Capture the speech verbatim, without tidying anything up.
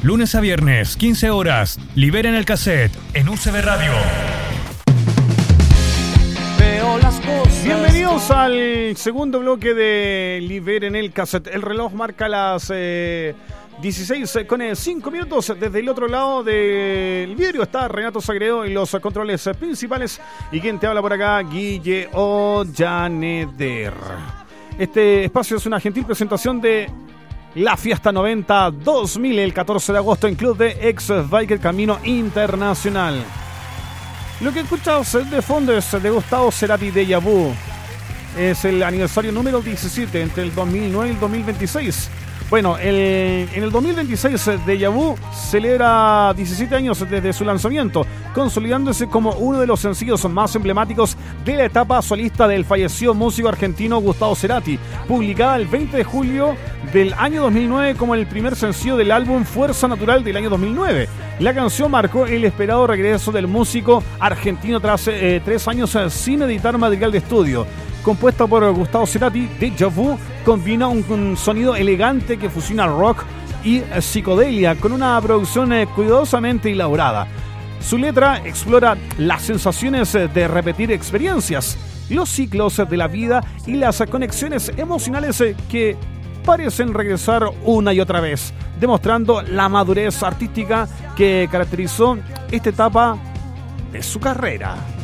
lunes a viernes, quince horas. Liberen el cassette en U C B Radio. Veo las cosas. Bienvenidos al segundo bloque de Liberen el cassette. El reloj marca las eh, dieciséis con cinco minutos. Desde el otro lado del vidrio está Renato Sagredo en los controles principales. Y quien te habla por acá, Guille Ollaneder. Este espacio es una gentil presentación de la Fiesta noventa dos mil, el catorce de agosto en Club de Ex Biker Camino Internacional. Lo que escuchas de fondo es de Gustavo Cerati, Déjà Vu. Es el aniversario número diecisiete entre el dos mil nueve y el dos mil veintiséis. Bueno, el, en el dos mil veintiséis Déjà Vu celebra diecisiete años desde su lanzamiento, consolidándose como uno de los sencillos más emblemáticos de la etapa solista del fallecido músico argentino Gustavo Cerati, publicada el veinte de julio del año dos mil nueve como el primer sencillo del álbum Fuerza Natural del año dos mil nueve. La canción marcó el esperado regreso del músico argentino tras eh, tres años sin editar material de estudio. Compuesta por Gustavo Cerati, Déjà Vu combina un, un sonido elegante que fusiona rock y eh, psicodelia con una producción eh, cuidadosamente elaborada. Su letra explora las sensaciones eh, de repetir experiencias, los ciclos de la vida y las conexiones emocionales eh, que parecen regresar una y otra vez, demostrando la madurez artística que caracterizó esta etapa de su carrera.